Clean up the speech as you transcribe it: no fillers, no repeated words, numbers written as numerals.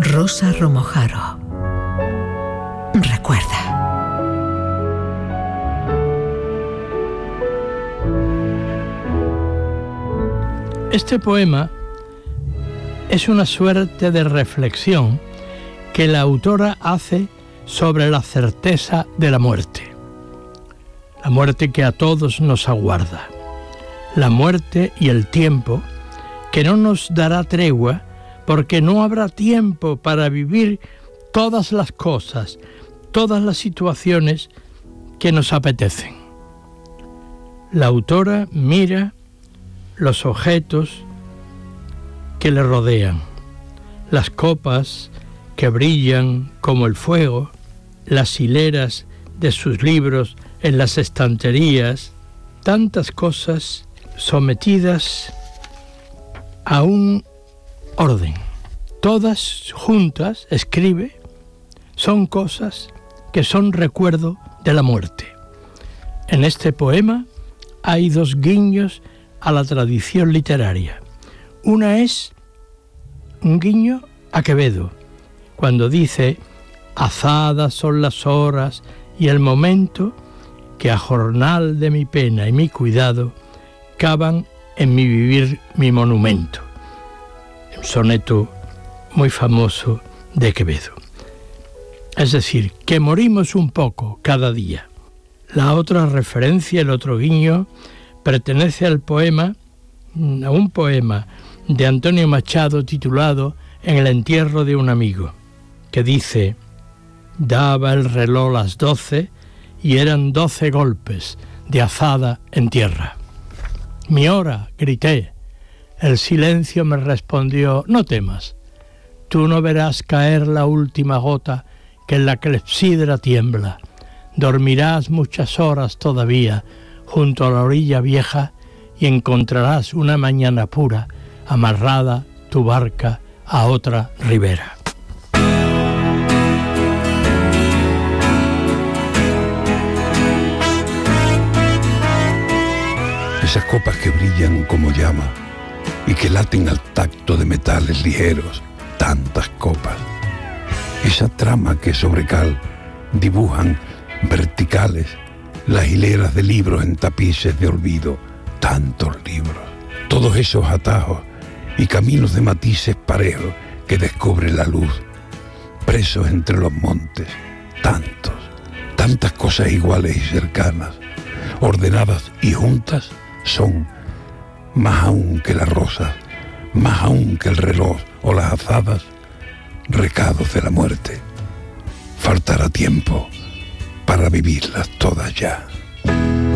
Rosa Romojaro. Recuerda. Este poema es una suerte de reflexión que la autora hace sobre la certeza de la muerte que a todos nos aguarda, la muerte y el tiempo que no nos dará tregua, porque no habrá tiempo para vivir todas las cosas, todas las situaciones que nos apetecen. La autora mira los objetos que le rodean, las copas que brillan como el fuego, las hileras de sus libros en las estanterías, tantas cosas sometidas a un orden. Todas juntas, escribe, son cosas que son recuerdo de la muerte. En este poema hay dos guiños a la tradición literaria. Una es un guiño a Quevedo, cuando dice: azadas son las horas y el momento que a jornal de mi pena y mi cuidado cavan en mi vivir mi monumento. Un soneto muy famoso de Quevedo. Es decir, que morimos un poco cada día. La otra referencia, el otro guiño, pertenece al poema, a un poema de Antonio Machado titulado En el entierro de un amigo, que dice: daba el reloj las 12 y eran 12 golpes de azada en tierra. Mi hora, grité. El silencio me respondió: no temas, tú no verás caer la última gota que en la clepsidra tiembla. Dormirás muchas horas todavía junto a la orilla vieja y encontrarás una mañana pura amarrada tu barca a otra ribera. Esas copas que brillan como llama y que laten al tacto de metales ligeros, tantas copas. Esa trama que sobre cal dibujan verticales las hileras de libros en tapices de olvido, tantos libros. Todos esos atajos y caminos de matices parejos que descubre la luz, presos entre los montes, tantas cosas iguales y cercanas, ordenadas y juntas, son, más aún que las rosas, más aún que el reloj o las azadas, recados de la muerte. Faltará tiempo para vivirlas todas ya.